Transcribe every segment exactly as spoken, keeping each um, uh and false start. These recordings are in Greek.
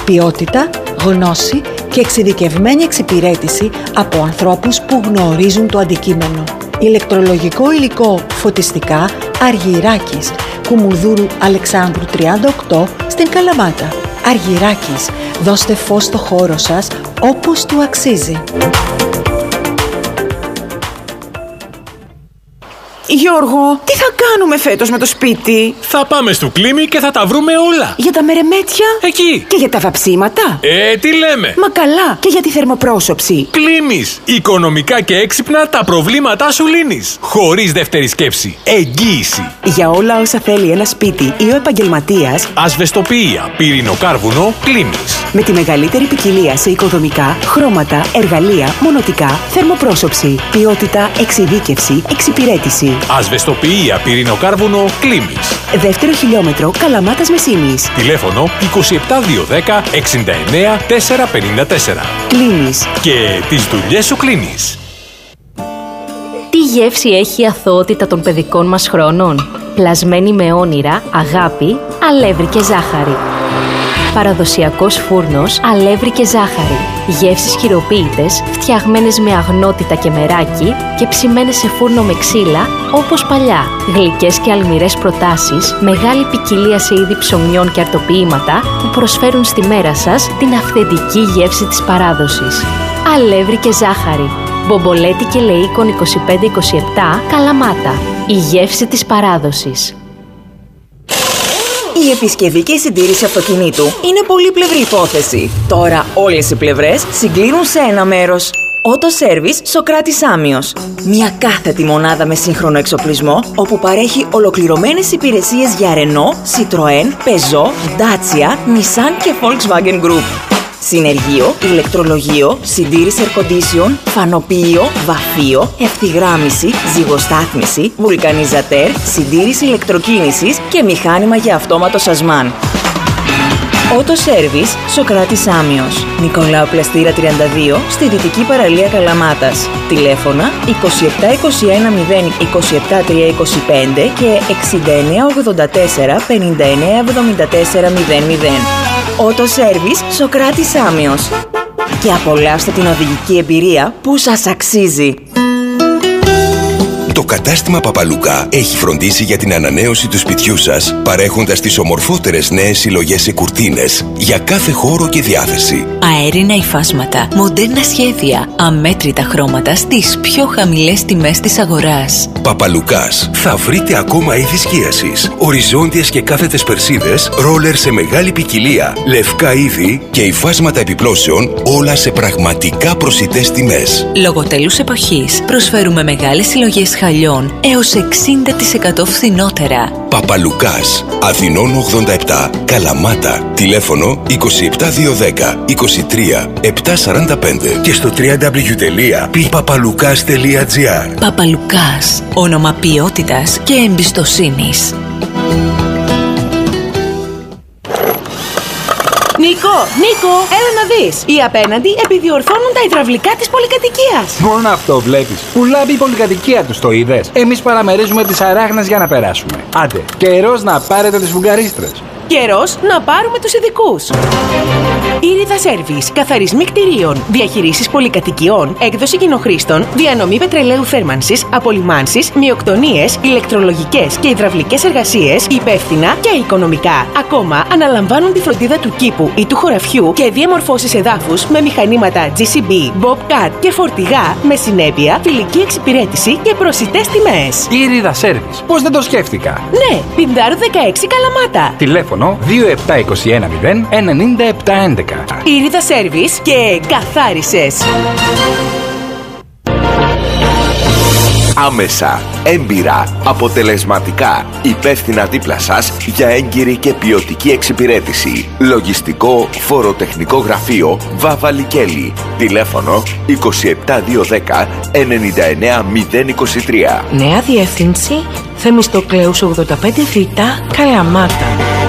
Ποιότητα, γνώση και εξειδικευμένη εξυπηρέτηση από ανθρώπους που γνωρίζουν το αντικείμενο. Ηλεκτρολογικό υλικό φωτιστικά Αργυράκης, Κουμουνδούρου Αλεξάνδρου τριάντα οκτώ στην Καλαμάτα. Αργυράκης, δώστε φως στο χώρο σας όπως του αξίζει. Γιώργο, τι θα κάνουμε φέτος με το σπίτι? Θα πάμε στο Κλίμι και θα τα βρούμε όλα. Για τα μερεμέτια? Εκεί. Και για τα βαψίματα? Ε, τι λέμε. Μα καλά, και για τη θερμοπρόσωψη. Κλίμις. Οικονομικά και έξυπνα τα προβλήματά σου λύνεις. Χωρίς δεύτερη σκέψη. Εγγύηση. Για όλα όσα θέλει ένα σπίτι ή ο επαγγελματίας. Ασβεστοποιία, πυρηνοκάρβουνο, Κλίμις. Με τη μεγαλύτερη ποικιλία σε οικοδομικά, χρώματα, εργαλεία, μονοτικά, θερμοπρόσωψη, ποιότητα, εξειδίκευση, εξυπηρέτηση. Ασβεστοποιία, πυρηνοκάρβουνο, Κλίμις. Δεύτερο χιλιόμετρο, Καλαμάτας Μεσίνης. Τηλέφωνο είκοσι επτά διακόσια δέκα εξήντα εννέα τετρακόσια πενήντα τέσσερα. Κλείνεις. Και τις δουλειές σου κλείνεις. Τι γεύση έχει η αθωότητα των παιδικών μας χρόνων? Πλασμένη με όνειρα, αγάπη, αλεύρι και ζάχαρη. Παραδοσιακός φούρνος, αλεύρι και ζάχαρη. Γεύσεις χειροποίητες, φτιαγμένες με αγνότητα και μεράκι και ψημένες σε φούρνο με ξύλα, όπως παλιά. Γλυκές και αλμυρές προτάσεις, μεγάλη ποικιλία σε είδη ψωμιών και αρτοποιήματα που προσφέρουν στη μέρα σας την αυθεντική γεύση της παράδοσης. Αλεύρι και ζάχαρη. Μπομπολέτη και Λεΐκον είκοσι πέντε είκοσι επτά, Καλαμάτα. Η γεύση της παράδοσης. Η επισκευή και η συντήρηση αυτοκινήτου είναι πολύπλευρη υπόθεση. Τώρα όλες οι πλευρές συγκλίνουν σε ένα μέρος. Auto Service Σοκράτης Άμιος. Μια κάθετη μονάδα με σύγχρονο εξοπλισμό, όπου παρέχει ολοκληρωμένες υπηρεσίες για Renault, Citroën, Peugeot, Dacia, Nissan και Volkswagen Group. Συνεργείο, ηλεκτρολογείο, συντήρηση air condition, φανοποιείο, βαφείο, ευθυγράμμιση, ζυγοστάθμιση, βουλκανιζατέρ, συντήρηση ηλεκτροκίνησης και μηχάνημα για αυτόματο σασμάν. Auto Service Σοκράτης Άμιος. Νικολάου Πλαστήρα τριάντα δύο, στη δυτική παραλία Καλαμάτας. Τηλέφωνα είκοσι επτά είκοσι ένα μηδέν είκοσι επτά τριακόσια είκοσι πέντε και εξήντα εννέα ογδόντα τέσσερα πενήντα εννέα εβδομήντα τέσσερα μηδέν μηδέν. Auto Service Σοκράτης Άμιος. Και απολαύστε την οδηγική εμπειρία που σας αξίζει. Το κατάστημα Παπαλουκά έχει φροντίσει για την ανανέωση του σπιτιού σας, παρέχοντας τις ομορφότερες νέες συλλογές σε κουρτίνες για κάθε χώρο και διάθεση. Αέρινα υφάσματα, μοντέρνα σχέδια, αμέτρητα χρώματα στις πιο χαμηλές τιμές της αγοράς. Παπαλουκάς. Θα βρείτε ακόμα είδη σκίασης, οριζόντιες και κάθετες περσίδες, ρόλερ σε μεγάλη ποικιλία, λευκά είδη και υφάσματα επιπλώσεων, όλα σε πραγματικά προσιτές τιμές. Λόγω τέλους εποχής προσφέρουμε μεγάλες συλλογές χαλιών έως εξήντα τοις εκατό φθηνότερα. Παπαλουκάς. Αθηνών ογδόντα επτά, Καλαμάτα. Τηλέφωνο είκοσι επτά διακόσια δέκα είκοσι τρία επτακόσια σαράντα πέντε και στο double-u double-u double-u τελεία πι παπαλουκάς τελεία τζι άρ. Παπαλουκάς. Όνομα ποιότητας και εμπιστοσύνης. Νίκο, Νίκο, έλα να δεις. Οι απέναντι επιδιορθώνουν τα υδραυλικά της πολυκατοικίας. Μόνο αυτό βλέπεις. Πουλάβει η πολυκατοικία τους, το είδες. Εμείς παραμερίζουμε τις αράχνες για να περάσουμε. Άντε, καιρός να πάρετε τις βουλγαρίστρες. Καιρός να πάρουμε τους ειδικούς. Ήριδα Σέρβις, καθαρισμοί κτηρίων, διαχειρήσεις πολυκατοικιών, έκδοση κοινοχρήστων, διανομή πετρελαίου θέρμανσης, απολυμάνσεις, μειοκτονίες, ηλεκτρολογικές και υδραυλικές εργασίες, υπεύθυνα και οικονομικά. Ακόμα αναλαμβάνουν τη φροντίδα του κήπου ή του χωραφιού και διαμορφώσεις εδάφους με μηχανήματα τζι σι μπι, Bobcat και φορτηγά με συνέπεια, φιλική εξυπηρέτηση και προσιτές τιμές. Ήριδα Σέρβις. Πώς δεν το σκέφτηκα. Ναι, Πινδάρου δεκαέξι Καλαμάτα. Τηλέφωνο δύο επτά είκοσι ένα μηδέν ενενήντα επτά έντεκα. Ήριδα Σέρβις και καθάρισες. Άμεσα, έμπειρα, αποτελεσματικά, υπεύθυνα δίπλα σας για έγκυρη και ποιοτική εξυπηρέτηση. Λογιστικό φοροτεχνικό γραφείο Βάβα Λικέλη. Τηλέφωνο είκοσι επτά διακόσια δέκα ενενήντα εννέα μηδέν είκοσι τρία. Νέα διεύθυνση Θεμιστοκλέους ογδόντα πέντε Β, Καλαμάτα.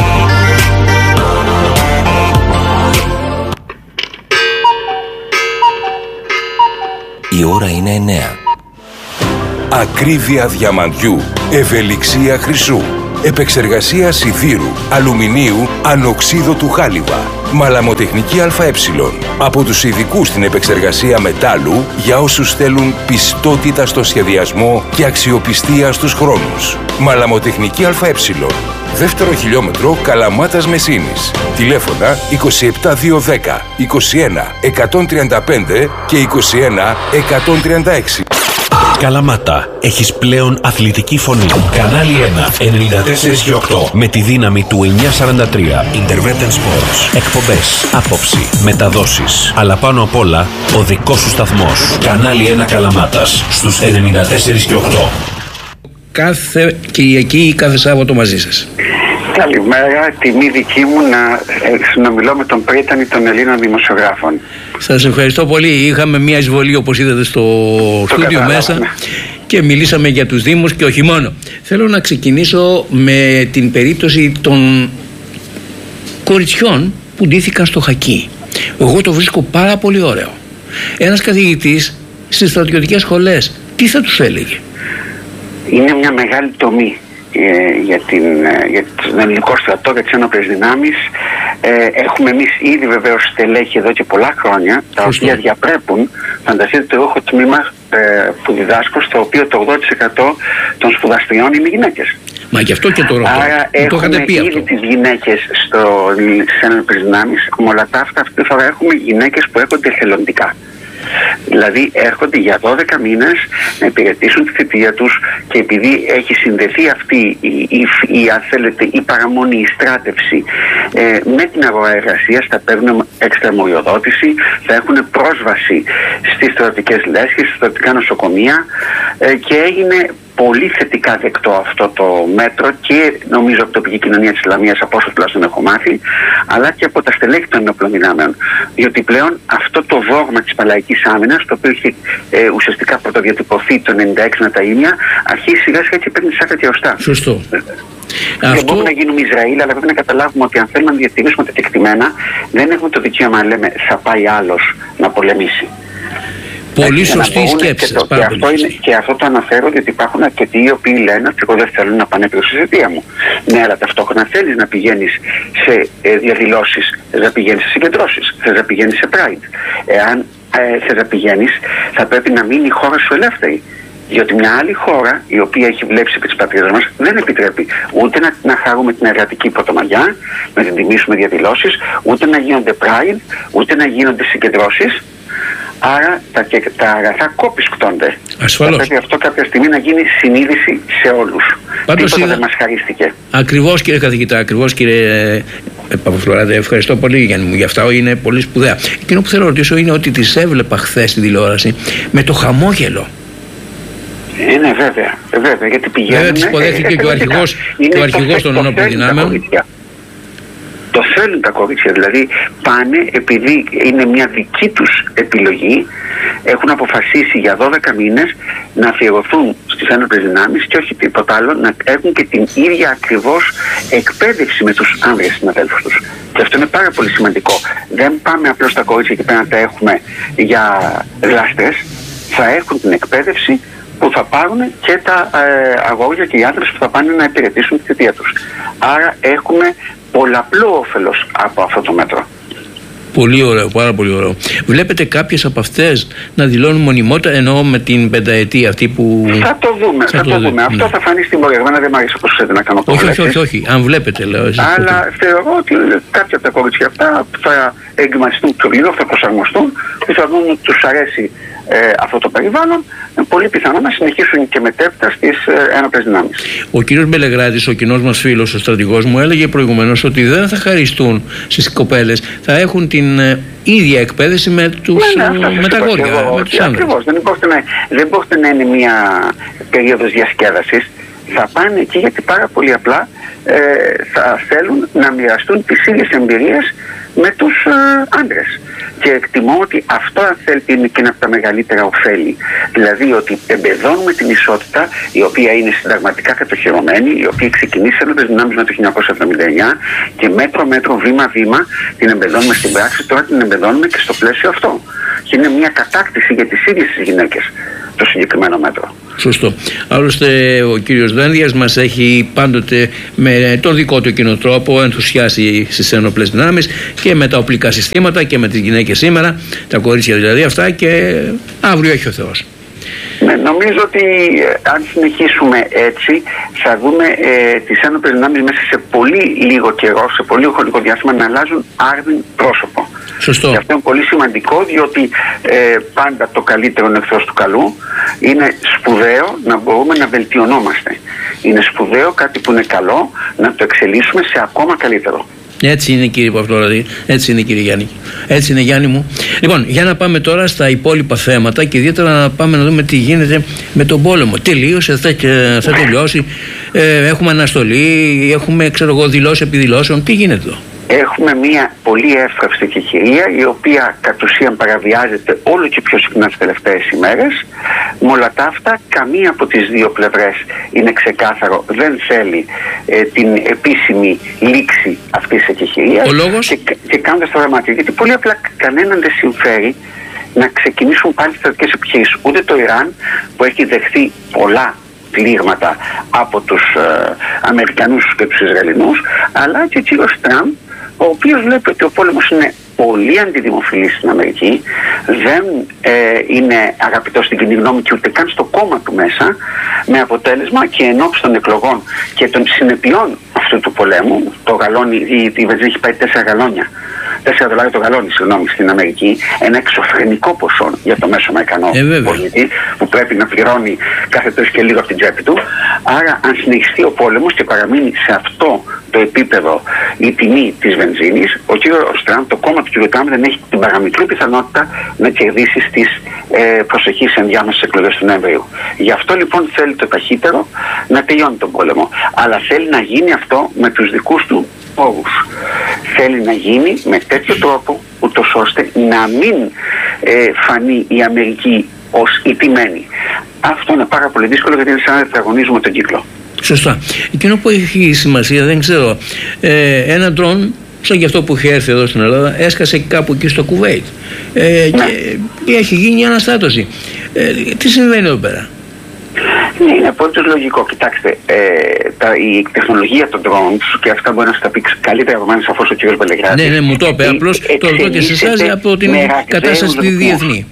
Η ώρα είναι εννέα. Ακρίβεια διαμαντιού, ευελιξία χρυσού, επεξεργασία σιδήρου, αλουμινίου, ανοξίδωτου χάλιβα, Μαλαμοτεχνική ΑΕ. Από τους ειδικούς στην επεξεργασία μετάλλου για όσους θέλουν πιστότητα στο σχεδιασμό και αξιοπιστία στους χρόνους. Μαλαμοτεχνική ΑΕ. Δεύτερο χιλιόμετρο Καλαμάτας Μεσίνης. Τηλέφωνα είκοσι επτά διακόσια δέκα, είκοσι ένα εκατόν τριάντα πέντε και είκοσι ένα εκατόν τριάντα έξι. Καλαμάτα, έχεις πλέον αθλητική φωνή. Κανάλι ένα, ενενήντα τέσσερα και οκτώ. Με τη δύναμη του εννιακόσια σαράντα τρία. Intervention Sports. Εκπομπές, άποψη, μεταδόσεις. Αλλά πάνω απ' όλα, ο δικός σου σταθμός. Κανάλι ένα Καλαμάτας, στους ενενήντα τέσσερα και οκτώ. Κάθε Κυριακή ή κάθε Σάββατο μαζί σας. Καλημέρα, τιμή δική μου να συνομιλώ με τον πρίτανη των Ελλήνων δημοσιογράφων. Σας ευχαριστώ πολύ. Είχαμε μια εισβολή, όπως είδατε, στο στούντιο μέσα και μιλήσαμε για τους Δήμους και όχι μόνο. Θέλω να ξεκινήσω με την περίπτωση των κοριτσιών που ντύθηκαν στο χακί. Εγώ το βρίσκω πάρα πολύ ωραίο. Ένας καθηγητής στις στρατιωτικές σχολές, τι θα τους έλεγε? Είναι μια μεγάλη τομή ε, για, την, ε, για τον ελληνικό στρατό, για τις ένοπλες δυνάμεις. Ε, έχουμε εμείς ήδη βεβαίως στελέχη εδώ και πολλά χρόνια, τα οποία διαπρέπουν. Φανταστείτε, εγώ έχω τμήμα ε, που διδάσκω, στο οποίο το ογδόντα τοις εκατό των σπουδαστριών είναι γυναίκες. Μα γι' αυτό και το ρωτώ. Άρα έχουμε ήδη τις γυναίκες στις ένοπλες δυνάμεις. Με όλα τα αυτά, αυτή τη φορά έχουμε γυναίκες που έρχονται εθελοντικά. Δηλαδή έρχονται για δώδεκα μήνες να υπηρετήσουν τη θητεία τους, και επειδή έχει συνδεθεί αυτή η, η, η, αν θέλετε, η παραμονή, η στράτευση ε, με την αγορά εργασίας, θα παίρνουν εξτραμοριοδότηση, θα έχουν πρόσβαση στις στρατιωτικές λέσχες, στις στρατιωτικά νοσοκομεία, ε, και έγινε πολύ θετικά δεκτό αυτό το μέτρο, και νομίζω από την τοπική κοινωνία της Ισλαμίας, από όσο τουλάχιστον έχω μάθει, αλλά και από τα στελέχη των ενόπλων δυνάμεων. Διότι πλέον αυτό το δόγμα της παλαϊκής άμυνας, το οποίο έχει ε, ουσιαστικά πρωτοδιατυπωθεί το ενενήντα έξι με τα ίμια, αρχίζει σιγά σιγά και παίρνει σάκα και οστά. Σωστό. Δεν αυτό... μπορούμε να γίνουμε Ισραήλ, αλλά πρέπει να καταλάβουμε ότι αν θέλουμε να διατηρήσουμε τα κεκτημένα, δεν έχουμε το δικαίωμα να λέμε θα πάει άλλος να πολεμήσει. Πολύ σωστή σκέψη. Και, και, αυτό είναι, και αυτό το αναφέρω γιατί υπάρχουν αρκετοί οι οποίοι λένε ότι εγώ δεν θέλω να πάνε πίσω στη θητεία μου. Ναι, αλλά ταυτόχρονα θέλεις να πηγαίνεις σε ε, διαδηλώσεις, θες να πηγαίνεις σε συγκεντρώσεις, θες να πηγαίνεις σε Pride. Εάν ε, θες να πηγαίνεις, θα πρέπει να μείνει η χώρα σου ελεύθερη. Διότι μια άλλη χώρα, η οποία έχει βλέψει επί της πατρίδας μας, δεν επιτρέπει ούτε να, να χαρούμε την εργατική πρωτομαγιά, να την τιμήσουμε διαδηλώσεις, ούτε να γίνονται Pride, ούτε να γίνονται συγκεντρώσεις. Άρα τα, τα αγαθά κόπισκονται. Ασφαλώς. Θα πρέπει αυτό κάποια στιγμή να γίνει συνείδηση σε όλους. Πάντως Τίποτα είδα... δεν μας χαρίστηκε. Ακριβώς, κύριε καθηγητά, ακριβώς, κύριε Παπαφλωράτε, ευχαριστώ πολύ Γιάννη μου για αυτά, είναι πολύ σπουδαία. Εκείνο που θέλω να ρωτήσω είναι ότι τις έβλεπα χθες στη τηλεόραση με το χαμόγελο. Είναι βέβαια, βέβαια, γιατί πηγαίνουν... Βέβαια τις υποδέχθηκε και ο αρχηγός, και ο αρχηγός των ενόπλων δυνάμεων. Το θέλουν τα κορίτσια, δηλαδή πάνε επειδή είναι μια δική τους επιλογή, έχουν αποφασίσει για δώδεκα μήνες να αφιερωθούν στις ένοπλες δυνάμεις και όχι τίποτα άλλο, να έχουν και την ίδια ακριβώς εκπαίδευση με τους άνδρες συναδέλφους τους. Και αυτό είναι πάρα πολύ σημαντικό. Δεν πάμε απλώς τα κορίτσια εκεί πέρα να τα έχουμε για γλάστρες, θα έχουν την εκπαίδευση που θα πάρουν και τα ε, αγόρια και οι άντρες που θα πάνε να υπηρετήσουν τη θητεία τους. Άρα έχουμε πολλαπλό όφελος από αυτό το μέτρο. Πολύ ωραίο, πάρα πολύ ωραίο. Βλέπετε κάποιες από αυτές να δηλώνουν μονιμότητα, εννοώ με την πενταετία αυτή που... Θα το δούμε, θα, θα το, το δούμε. Ναι. Αυτό θα φανεί στην πορεία. Εμένα δεν μου αρέσει όπως ξέρετε να κάνω προβλέψεις. Όχι, όχι, όχι, όχι. Αν βλέπετε, λέω. Εσείς αλλά ότι... θεωρώ ότι κάποια από τα κορίτσια αυτά θα εγκληματιστούν του λίγο, θα προσαρμοστούν και θα δουν ότι τους αρέσει ε, αυτό το περιβάλλον. Πολύ πιθανό να συνεχίσουν και μετέπειτα στις ε, ένοπλες δυνάμεις. Ο κύριος Μπελεγράτης, ο κοινός μας φίλος, ο στρατηγός μου, έλεγε προηγουμένως ότι δεν θα χαριστούν στις κοπέλες, θα έχουν την ε, ίδια εκπαίδευση με, τους, ναι, ναι, με τα αγόρια, με τους άνδρες. Ακριβώς, δεν μπορείτε να, δεν μπορείτε να είναι μια περίοδος διασκέδασης. Θα πάνε εκεί γιατί πάρα πολύ απλά ε, θα θέλουν να μοιραστούν τις ίδιες εμπειρίες με τους ε, άντρες. Και εκτιμώ ότι αυτό, αν θέλετε, είναι και ένα από τα μεγαλύτερα ωφέλη. Δηλαδή ότι εμπεδώνουμε την ισότητα, η οποία είναι συνταγματικά κατοχυρωμένη, η οποία ξεκινήσει από τις δυνάμεις με το χίλια εννιακόσια εβδομήντα εννιά και μέτρο-μέτρο, βήμα-βήμα την εμπεδώνουμε στην πράξη, τώρα την εμπεδώνουμε και στο πλαίσιο αυτό. Και είναι μια κατάκτηση για τις ίδιες τις γυναίκες το συγκεκριμένο μέτρο. Σωστό. Άλλωστε ο κύριος Δένδιας μας έχει πάντοτε με τον δικό του κοινό τρόπο ενθουσιάσει στις ένοπλες δυνάμεις και με τα οπλικά συστήματα και με τις γυναίκες σήμερα, τα κορίτσια δηλαδή αυτά, και αύριο έχει ο Θεός. Ναι, νομίζω ότι ε, αν συνεχίσουμε έτσι θα δούμε ε, τις ένοπλες δυνάμεις μέσα σε πολύ λίγο καιρό, σε πολύ χρονικό διάστημα, να αλλάζουν άρδιν πρόσωπο. Σωστό. Και αυτό είναι πολύ σημαντικό, διότι ε, πάντα το καλύτερο είναι εχθρός του καλού. Είναι σπουδαίο να μπορούμε να βελτιωνόμαστε. Είναι σπουδαίο κάτι που είναι καλό να το εξελίσσουμε σε ακόμα καλύτερο. Έτσι είναι, κύριε Παυτόρατη, έτσι είναι, κύριε Γιάννη. Έτσι είναι, Γιάννη μου. Λοιπόν, για να πάμε τώρα στα υπόλοιπα θέματα και ιδιαίτερα να πάμε να δούμε τι γίνεται με τον πόλεμο. Τελείωσε, θα, θα τελειώσει, ε, έχουμε αναστολή, έχουμε, ξέρω εγώ, δηλώσει επιδηλώσεων. Τι γίνεται εδώ? Έχουμε μια πολύ εύθραυστη εκεχηρία, η οποία κατ' ουσίαν παραβιάζεται όλο και πιο συχνά τις τελευταίες ημέρες. Με όλα τα αυτά, καμία από τις δύο πλευρές, είναι ξεκάθαρο, δεν θέλει ε, την επίσημη λήξη αυτής της εκεχηρίας. Ο λόγος? Και, και κάνοντας το δραμάτιο, γιατί πολύ απλά κανέναν δεν συμφέρει να ξεκινήσουν πάλι στρατιωτικές επιχειρήσεις. Ούτε το Ιράν, που έχει δεχθεί πολλά πλήγματα από τους ε, Αμερικανούς και τους Ισραηλινούς, αλλά και ο κύριος Τραμπ, ο οποίος βλέπει ότι ο πόλεμος είναι πολύ αντιδημοφιλής στην Αμερική, δεν ε, είναι αγαπητός στην κοινή γνώμη και ούτε καν στο κόμμα του μέσα, με αποτέλεσμα και ενόψει των εκλογών και των συνεπειών αυτού του πολέμου, το γαλόνι, η, η βενζίνη έχει πάει τέσσερα γαλόνια, τέσσερα δολάρια το γαλόνι, συγγνώμη, στην Αμερική, ένα εξωφρενικό ποσό για το μέσο Αμερικανό ε, πολίτη, που πρέπει να πληρώνει κάθε τόσο και λίγο από την τσέπη του. Άρα, αν συνεχιστεί ο πόλεμος και παραμείνει σε αυτό το επίπεδο η τιμή της βενζίνης, ο κύριος Τραμπ, το κόμμα του κύριου Τραμπ, δεν έχει την παραμικρή πιθανότητα να κερδίσει στις ε, προσεχείς ενδιάμεσες εκλογές του Νοεμβρίου. Γι' αυτό λοιπόν θέλει το ταχύτερο να τελειώνει τον πόλεμο. Αλλά θέλει να γίνει αυτό με τους δικούς του όρους. Θέλει να γίνει με τέτοιο τρόπο, ούτως ώστε να μην ε, φανεί η Αμερική ως ηττημένη. Αυτό είναι πάρα πολύ δύσκολο, γιατί είναι σαν να τετραγωνίζουμε τον κύκλο. Σωστά. Εκείνο που έχει σημασία, δεν ξέρω, ε, ένα ντρόν σαν και αυτό που είχε έρθει εδώ στην Ελλάδα έσκασε κάπου εκεί στο Κουβέιτ ε, ναι. και, και έχει γίνει αναστάτωση. Ε, τι συμβαίνει εδώ πέρα? Ναι, είναι απολύτως λογικό. Κοιτάξτε, ε, τα, η τεχνολογία των drones, και αυτά μπορεί να σας τα πει καλύτερα από μένα σαφώς ο κ. Μπελεγράτης. Ναι, ναι, μου το είπε. Απλώς το ρωτώ και σε εσάς από την κατάσταση τη διεθνή.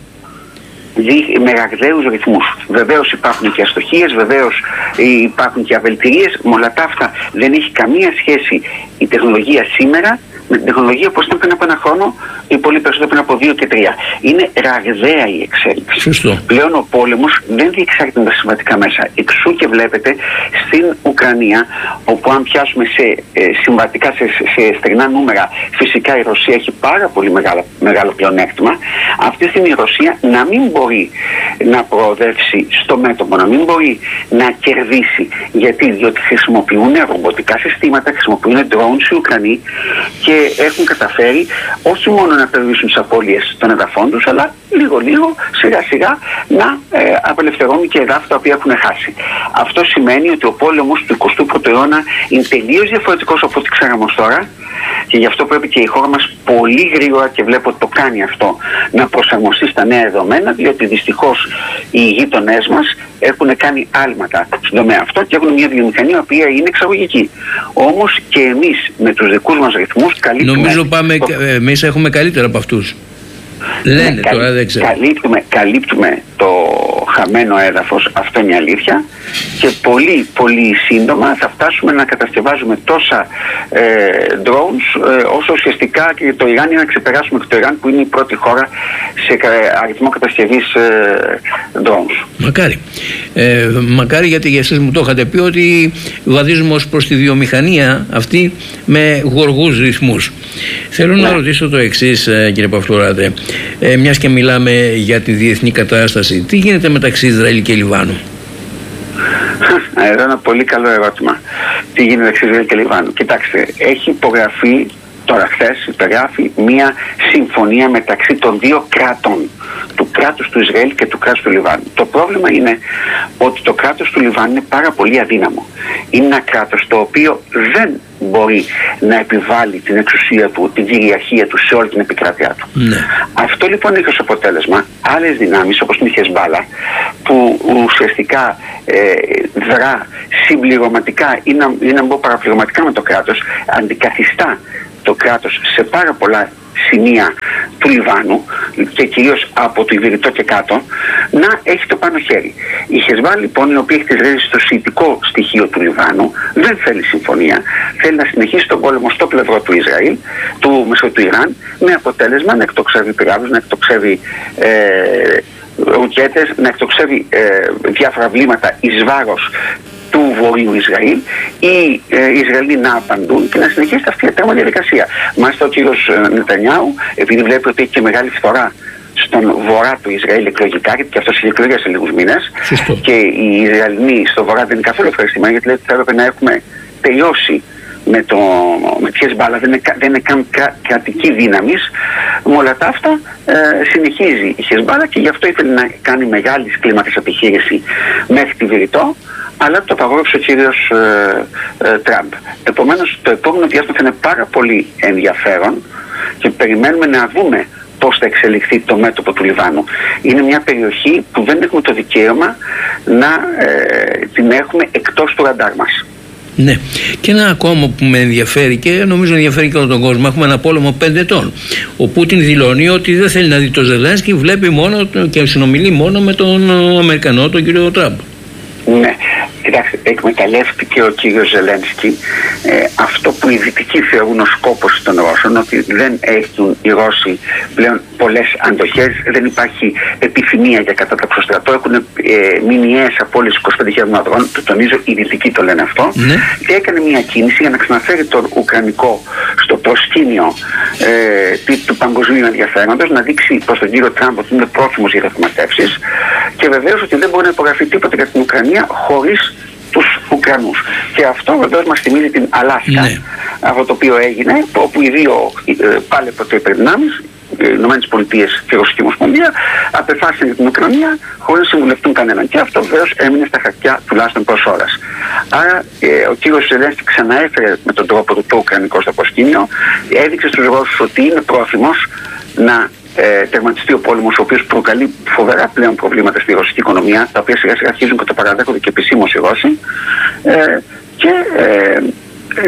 Με ραγδαίους ρυθμούς. Βεβαίως υπάρχουν και αστοχίες, βεβαίως υπάρχουν και αβελτηρίες. Με όλα τα αυτά δεν έχει καμία σχέση η τεχνολογία σήμερα με την τεχνολογία όπως ήταν πριν από ένα χρόνο ή πολύ περισσότερο πριν από δύο και τρία. Είναι ραγδαία η εξέλιξη. Σωστό. Πλέον ο πόλεμος δεν διεξάγεται με τα συμβατικά μέσα. Εξού και βλέπετε στην Ουκρανία, όπου αν πιάσουμε σε ε, συμβατικά, σε, σε στεγνά νούμερα, φυσικά η Ρωσία έχει πάρα πολύ μεγάλο, μεγάλο πλεονέκτημα. Αυτή τη στιγμή η Ρωσία να μην μπορεί να προοδεύσει στο μέτωπο, να μην μπορεί να κερδίσει. Γιατί? Διότι χρησιμοποιούν ρομποτικά συστήματα, χρησιμοποιούν drones οι Ουκρανοί και έχουν καταφέρει όχι μόνο να περιορίσουν τις απώλειες των εδαφών τους, αλλά λίγο-λίγο, σιγά-σιγά να ε, απελευθερώνουν και εδάφη τα οποία έχουν χάσει. Αυτό σημαίνει ότι ο πόλεμος του εικοστού πρώτου αιώνα είναι τελείως διαφορετικός από ό,τι ξέραμε ως τώρα, και γι' αυτό πρέπει και η χώρα μας πολύ γρήγορα, και βλέπω ότι το κάνει αυτό, να προσαρμοστεί στα νέα δεδομένα, διότι δυστυχώς οι γείτονές μας έχουν κάνει άλματα στον τομέα αυτό και έχουν μια βιομηχανία η οποία είναι εξαγωγική. Όμως και εμείς με τους δικούς μας ρυθμούς καλύπτουμε... Νομίζω πάμε, το... εμείς έχουμε καλύτερα από αυτούς. Λένε ναι, τώρα, δεν ξέρω. Καλύπτουμε, καλύπτουμε το χαμένο έδαφος, αυτό είναι η αλήθεια, και πολύ πολύ σύντομα θα φτάσουμε να κατασκευάζουμε τόσα ε, drones ε, όσο ουσιαστικά και το Ιράν, είναι να ξεπεράσουμε και το Ιράν, που είναι η πρώτη χώρα σε αριθμό κατασκευής ε, drones. Μακάρι. Ε, μακάρι, γιατί για εσείς μου το είχατε πει ότι βαδίζουμε ως προς τη βιομηχανία αυτή με γοργούς ρυθμούς. Θέλω ναι. να ρωτήσω το εξής, κύριε Παυτόρατε, ε, μιας και μιλάμε για τη διεθνή κατάσταση. Τι γίνεται μεταξύ Ισραήλ και Λιβάνου? Εδώ ένα πολύ καλό ερώτημα. Τι γίνεται μεταξύ Ισραήλ και Λιβάνου? Κοιτάξτε, έχει υπογραφεί Τώρα χθες υπεγράφει μια συμφωνία μεταξύ των δύο κράτων, του κράτους του Ισραήλ και του κράτους του Λιβάνου. Το πρόβλημα είναι ότι το κράτος του Λιβάνου είναι πάρα πολύ αδύναμο. Είναι ένα κράτος το οποίο δεν μπορεί να επιβάλλει την εξουσία του, την κυριαρχία του σε όλη την επικράτειά του. Ναι. Αυτό λοιπόν έχει ως αποτέλεσμα άλλες δυνάμεις όπως την Χεσμπάλα, που ουσιαστικά ε, δρά συμπληρωματικά ή να, ή να μπω παραπληρωματικά με το κράτος, αντικαθιστά το κράτος σε πάρα πολλά σημεία του Λιβάνου και κυρίως από το Ιβηρητό και κάτω, να έχει το πάνω χέρι. Η Χεσμπάλα λοιπόν, η οποία έχει τις ρίζες στο σιητικό στοιχείο του Λιβάνου, δεν θέλει συμφωνία, θέλει να συνεχίσει τον πόλεμο στο πλευρό του Ισραήλ, του, μέσω του Ιράν, με αποτέλεσμα να εκτοξεύει πυράβλους, να εκτοξεύει ε, ρουκέτες, να εκτοξεύει ε, διάφορα βλήματα εις βάρος του Βορείου Ισραήλ, οι ε, Ισραηλοί να απαντούν και να συνεχίσει αυτή η τέρμα διαδικασία. Μάλιστα ο κύριος Νετανιάου, επειδή βλέπει ότι έχει και μεγάλη φθορά στον βορρά του Ισραήλ εκλογικά, γιατί και αυτό έχει εκλογές σε λίγους μήνες, και οι Ισραηλοί στο βορρά δεν είναι καθόλου ευχαριστημένοι, γιατί λέει ότι θα έπρεπε να έχουμε τελειώσει με, το, με τη Χεσμπάλα, δεν είναι, δεν είναι καν κρα, κρατική δύναμη. Με όλα τα αυτά ε, συνεχίζει η Χεσμπάλα και γι' αυτό ήθελε να κάνει μεγάλη κλίμακας επιχείρηση μέχρι τη Βηρητό, αλλά το απαγόρευσε ο κύριος ε, ε, Τραμπ. Επομένως το επόμενο διάστημα θα είναι πάρα πολύ ενδιαφέρον και περιμένουμε να δούμε πώς θα εξελιχθεί το μέτωπο του Λιβάνου. Είναι μια περιοχή που δεν έχουμε το δικαίωμα να ε, την έχουμε εκτός του ραντάρ μας. Ναι. Και ένα ακόμα που με ενδιαφέρει και νομίζω ενδιαφέρει και όλο τον κόσμο. Έχουμε ένα πόλεμο πέντε ετών. Ο Πούτιν δηλώνει ότι δεν θέλει να δει τον Ζελένσκι, βλέπει μόνο και συνομιλεί μόνο με τον Αμερικανό, τον κύριο Τραμπ. Ναι, κοιτάξτε, εκμεταλλεύτηκε ο κύριος Ζελένσκι ε, αυτό που οι Δυτικοί θεωρούν ως σκόπος των Ρώσων, ότι δεν έχουν οι Ρώσοι πλέον πολλές αντοχές, δεν υπάρχει επιθυμία για κατάταξη στο στρατό, έχουν ε, μηνιαίες απώλειες είκοσι πέντε χιλιάδων ανδρών, το τονίζω, οι Δυτικοί το λένε αυτό, ναι. Και έκανε μια κίνηση για να ξαναφέρει το Ουκρανικό στο προσκήνιο ε, του παγκοσμίου ενδιαφέροντος, να δείξει προς τον κύριο Τραμπ ότι είναι πρόθυμος για διαπραγματεύσεις και βεβαίως ότι δεν μπορεί να υπογραφεί τίποτα για την Ουκρανία χωρίς τους Ουκρανούς. Και αυτό βεβαίως μας θυμίζει την Αλάσκα, ναι. Από το οποίο έγινε, όπου οι δύο ε, πάλι πρωτοϊπερδυνάμεις, οι Ηνωμένες Πολιτείες και η Ρωσική Ομοσπονδία, απεφάσισαν για την Ουκρανία χωρίς να συμβουλευτούν κανέναν. Και αυτό βεβαίως έμεινε στα χαρτιά τουλάχιστον προς ώρας. Άρα ε, ο κύριος Ζελένσκι ξαναέφερε με τον τρόπο του το Ουκρανικό στο προσκήνιο, έδειξε στους Ρώσους ότι είναι πρόθυμος να Ε, τερματιστεί ο πόλεμος, ο οποίος προκαλεί φοβερά πλέον προβλήματα στη ρωσική οικονομία, τα οποία σιγά σιγά αρχίζουν και το παραδέχονται και επισήμως οι Ρώσοι. Ε, και ε, ε,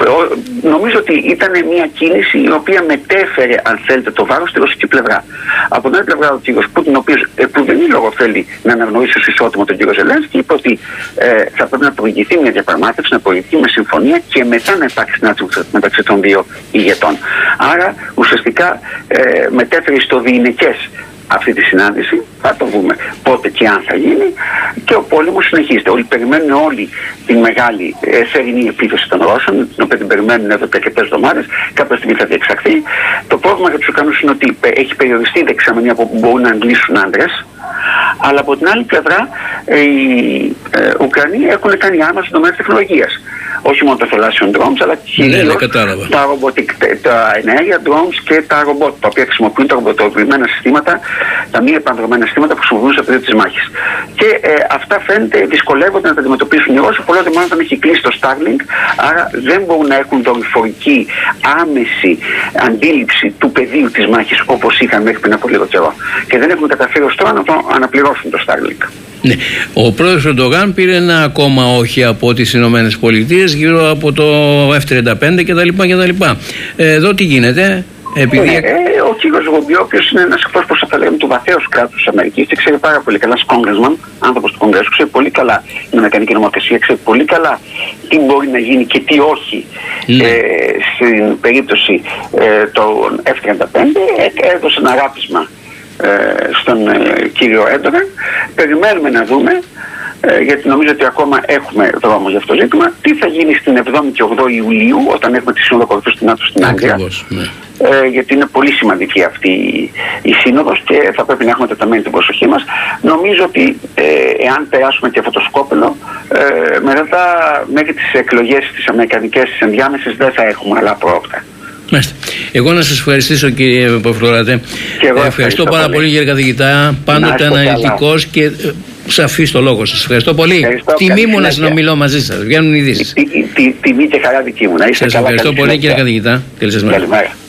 νομίζω ότι ήταν μια κίνηση η οποία μετέφερε, αν θέλετε, το βάρος στη ρωσική πλευρά. Από την άλλη πλευρά, ο κύριος Πούτιν, ο οποίος που δεν είναι λόγο θέλει να αναγνωρίσει ως ισότιμο τον κύριο Ζελένσκι, είπε ότι ε, θα πρέπει να προηγηθεί μια διαπραγμάτευση, να προηγηθεί με συμφωνία και μετά να υπάρξει συνάντηση μεταξύ των δύο ηγετών. Άρα ουσιαστικά ε, μετέφερε στο διηνεκές αυτή τη συνάντηση, θα το δούμε πότε και αν θα γίνει, και ο πόλεμος συνεχίζεται. Όλοι περιμένουν όλοι την μεγάλη ε, θερινή επίθεση των Ρώσων, την οποία την περιμένουν εδώ και αρκετές εβδομάδες, κάποια στιγμή θα διεξαχθεί. Το πρόβλημα για τους Ουκρανούς είναι ότι έχει περιοριστεί η δεξαμενία που μπορούν να αντλήσουν άντρες, αλλά από την άλλη πλευρά ε, οι ε, Ουκρανοί έχουν κάνει άμεσα στον τομέα της τεχνολογίας. Όχι μόνο τα θαλάσσιων drones, αλλά κυρίως ναι, ναι, τα, ρομποτικ, τα ενέργεια drones και τα ρομπότ, τα οποία χρησιμοποιούν τα ρομποτοποιημένα συστήματα, τα μη επανδρομένα συστήματα που χρησιμοποιούν σε περίοδο της μάχης. Και ε, αυτά φαίνεται δυσκολεύονται να τα αντιμετωπίσουν οι Ρώσοι, πολλό δε μάλλον έχει κλείσει το Starlink, άρα δεν μπορούν να έχουν δορυφορική άμεση αντίληψη του πεδίου της μάχης όπως είχαν μέχρι πριν από λίγο καιρό. Και δεν έχουν καταφέρει ως τώρα να το αναπληρώσουν το Starlink. Ναι. Ο πρόεδρος Ερντογάν πήρε ένα ακόμα όχι από τις Ηνωμένες Πολιτείες γύρω από το εφ τριάντα πέντε κτλ. κτλ. Ε, εδώ τι γίνεται? Επειδή... Ναι, ε, ο κύριος Ρομπιό, ο οποίος είναι ένας εκπρόσωπος, θα λέγαμε, του βαθέως κράτους της Αμερικής, και ξέρει πάρα πολύ καλά, ένας congressman, άνθρωπος του Κογκρέσου, ξέρει πολύ καλά την Αμερικανική νομοθεσία, ξέρει πολύ καλά τι μπορεί να γίνει και τι όχι ναι. ε, στην περίπτωση ε, των εφ τριάντα πέντε. Ε, έδωσε ένα ράπισμα ε, στον ε, κύριο Έρντογαν. Περιμένουμε να δούμε, Ε, γιατί νομίζω ότι ακόμα έχουμε δρόμο για αυτό το ζήτημα. Τι θα γίνει στην εβδόμη και ογδόη Ιουλίου, όταν έχουμε τη Σύνοδο Κορυφής στην ΝΑΤΟ στην Άγγλια. Ναι. Ε, γιατί είναι πολύ σημαντική αυτή η, η σύνοδος και θα πρέπει να έχουμε τεταμένη την προσοχή μας. Νομίζω ότι ε, εάν περάσουμε και αυτό το σκόπελο, ε, μετά μέχρι τις εκλογές τις αμερικανικές τις ενδιάμεσες δεν θα έχουμε άλλα πρόοπτα. Μάλιστα. Εγώ να σας ευχαριστήσω, κύριε Παπαφλωράτε. Ε, ευχαριστώ, ευχαριστώ πάρα πολύ, πολύ κύριε καθηγητά. Πάντοτε αναλυτικός και σαφής στο λόγο σας. Ευχαριστώ πολύ. Ευχαριστώ, τιμή μου να συνομιλώ μαζί σας. Βγαίνουν ειδήσεις. Τιμή και χαρά δική μου. Να είστε σας καλά. Ευχαριστώ πολύ, κύριε καθηγητά. Καλή σας μέρα.